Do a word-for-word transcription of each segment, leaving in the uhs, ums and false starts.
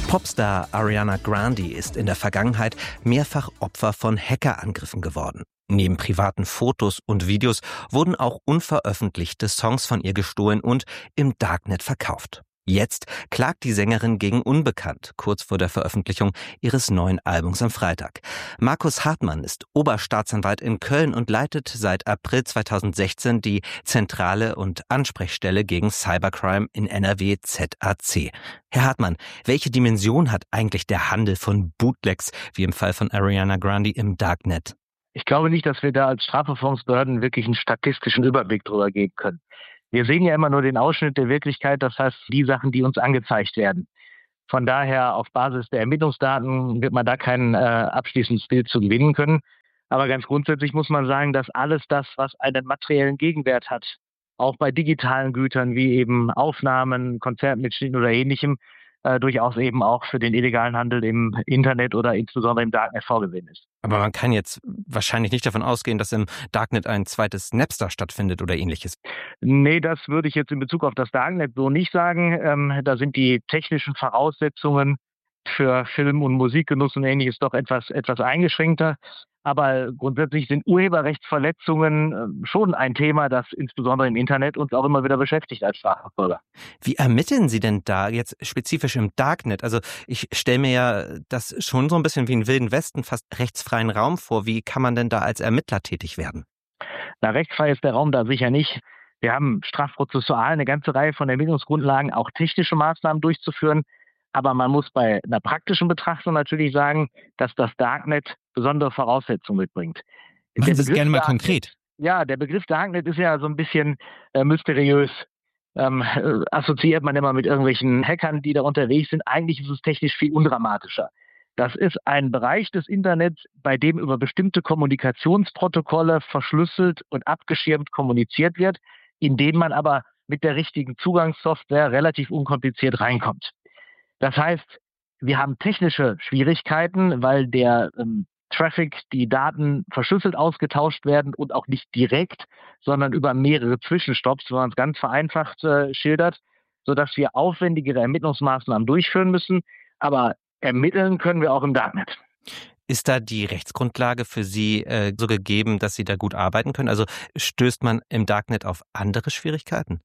Popstar Ariana Grande ist in der Vergangenheit mehrfach Opfer von Hackerangriffen geworden. Neben privaten Fotos und Videos wurden auch unveröffentlichte Songs von ihr gestohlen und im Darknet verkauft. Jetzt klagt die Sängerin gegen Unbekannt, kurz vor der Veröffentlichung ihres neuen Albums am Freitag. Markus Hartmann ist Oberstaatsanwalt in Köln und leitet seit April zweitausendsechzehn die Zentrale und Ansprechstelle gegen Cybercrime in N R W Z A C. Herr Hartmann, welche Dimension hat eigentlich der Handel von Bootlegs, wie im Fall von Ariana Grande, im Darknet? Ich glaube nicht, dass wir da als Strafverfolgungsbehörden wirklich einen statistischen Überblick drüber geben können. Wir sehen ja immer nur den Ausschnitt der Wirklichkeit, das heißt die Sachen, die uns angezeigt werden. Von daher, auf Basis der Ermittlungsdaten wird man da kein äh, abschließendes Bild zu gewinnen können. Aber ganz grundsätzlich muss man sagen, dass alles das, was einen materiellen Gegenwert hat, auch bei digitalen Gütern wie eben Aufnahmen, Konzertmitschnitten oder Ähnlichem, äh, durchaus eben auch für den illegalen Handel im Internet oder insbesondere im Darknet vorgesehen ist. Aber man kann jetzt wahrscheinlich nicht davon ausgehen, dass im Darknet ein zweites Napster stattfindet oder Ähnliches. Nee, das würde ich jetzt in Bezug auf das Darknet so nicht sagen. Ähm, da sind die technischen Voraussetzungen für Film- und Musikgenuss und Ähnliches doch etwas, etwas eingeschränkter. Aber grundsätzlich sind Urheberrechtsverletzungen äh, schon ein Thema, das insbesondere im Internet uns auch immer wieder beschäftigt als Strafverfolger. Wie ermitteln Sie denn da jetzt spezifisch im Darknet? Also ich stelle mir ja das schon so ein bisschen wie einen Wilden Westen, fast rechtsfreien Raum vor. Wie kann man denn da als Ermittler tätig werden? Na, rechtsfrei ist der Raum da sicher nicht. Wir haben strafprozessual eine ganze Reihe von Ermittlungsgrundlagen, auch technische Maßnahmen durchzuführen. Aber man muss bei einer praktischen Betrachtung natürlich sagen, dass das Darknet besondere Voraussetzungen mitbringt. Machen Sie es gerne mal konkret. Ja, der Begriff Darknet ist ja so ein bisschen äh, mysteriös. Ähm, äh, assoziiert man immer mit irgendwelchen Hackern, die da unterwegs sind. Eigentlich ist es technisch viel undramatischer. Das ist ein Bereich des Internets, bei dem über bestimmte Kommunikationsprotokolle verschlüsselt und abgeschirmt kommuniziert wird, in den man aber mit der richtigen Zugangssoftware relativ unkompliziert reinkommt. Das heißt, wir haben technische Schwierigkeiten, weil der ähm, Traffic, die Daten verschlüsselt ausgetauscht werden und auch nicht direkt, sondern über mehrere Zwischenstopps, wenn man es ganz vereinfacht äh, schildert, sodass wir aufwendigere Ermittlungsmaßnahmen durchführen müssen. Aber ermitteln können wir auch im Darknet. Ist da die Rechtsgrundlage für Sie äh, so gegeben, dass Sie da gut arbeiten können? Also stößt man im Darknet auf andere Schwierigkeiten?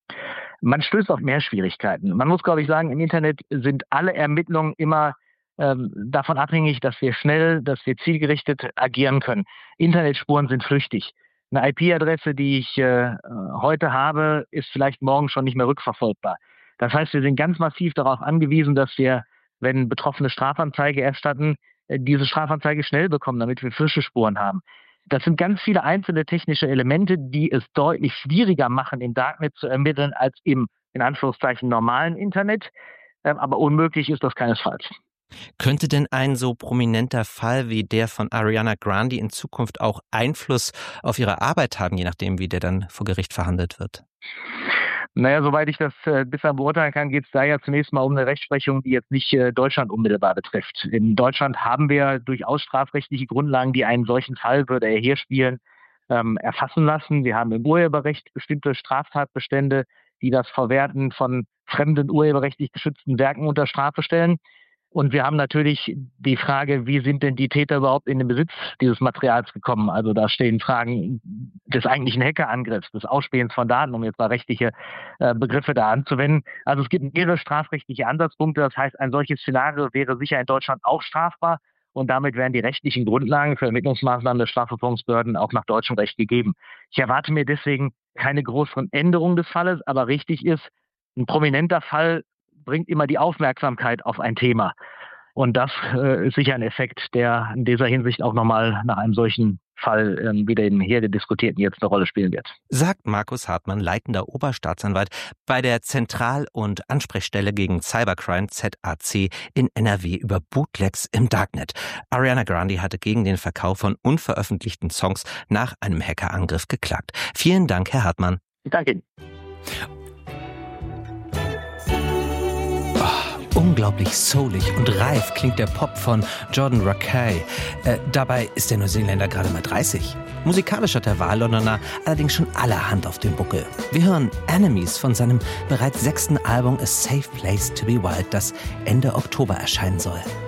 Man stößt auf mehr Schwierigkeiten. Man muss, glaube ich, sagen, im Internet sind alle Ermittlungen immer ähm, davon abhängig, dass wir schnell, dass wir zielgerichtet agieren können. Internetspuren sind flüchtig. Eine I P-Adresse, die ich äh, heute habe, ist vielleicht morgen schon nicht mehr rückverfolgbar. Das heißt, wir sind ganz massiv darauf angewiesen, dass wir, wenn Betroffene Strafanzeige erstatten, äh, diese Strafanzeige schnell bekommen, damit wir frische Spuren haben. Das sind ganz viele einzelne technische Elemente, die es deutlich schwieriger machen, im Darknet zu ermitteln, als im, in Anführungszeichen, normalen Internet. Ähm, aber unmöglich ist das keinesfalls. Könnte denn ein so prominenter Fall wie der von Ariana Grande in Zukunft auch Einfluss auf Ihre Arbeit haben, je nachdem, wie der dann vor Gericht verhandelt wird? Naja, soweit ich das äh, bisher beurteilen kann, geht es da ja zunächst mal um eine Rechtsprechung, die jetzt nicht äh, Deutschland unmittelbar betrifft. In Deutschland haben wir durchaus strafrechtliche Grundlagen, die einen solchen Fall, würde er hier spielen, ähm, erfassen lassen. Wir haben im Urheberrecht bestimmte Straftatbestände, die das Verwerten von fremden urheberrechtlich geschützten Werken unter Strafe stellen. Und wir haben natürlich die Frage, wie sind denn die Täter überhaupt in den Besitz dieses Materials gekommen? Also da stehen Fragen des eigentlichen Hackerangriffs, des Ausspähens von Daten, um jetzt mal rechtliche äh, Begriffe da anzuwenden. Also es gibt mehrere strafrechtliche Ansatzpunkte. Das heißt, ein solches Szenario wäre sicher in Deutschland auch strafbar. Und damit wären die rechtlichen Grundlagen für Ermittlungsmaßnahmen der Strafverfolgungsbehörden auch nach deutschem Recht gegeben. Ich erwarte mir deswegen keine größeren Änderungen des Falles, aber richtig ist, ein prominenter Fall bringt immer die Aufmerksamkeit auf ein Thema. Und das äh, ist sicher ein Effekt, der in dieser Hinsicht auch nochmal nach einem solchen Fall äh, wie dem hier diskutierten jetzt eine Rolle spielen wird. Sagt Markus Hartmann, leitender Oberstaatsanwalt bei der Zentral- und Ansprechstelle gegen Cybercrime Z A C in N R W über Bootlegs im Darknet. Ariana Grande hatte gegen den Verkauf von unveröffentlichten Songs nach einem Hackerangriff geklagt. Vielen Dank, Herr Hartmann. Danke Ihnen. Unglaublich soulig und reif klingt der Pop von Jordan Rakei. Äh, dabei ist der Neuseeländer gerade mal dreißig. Musikalisch hat der Wahllondoner allerdings schon allerhand auf dem Buckel. Wir hören Enemies von seinem bereits sechsten Album A Safe Place to be Wild, das Ende Oktober erscheinen soll.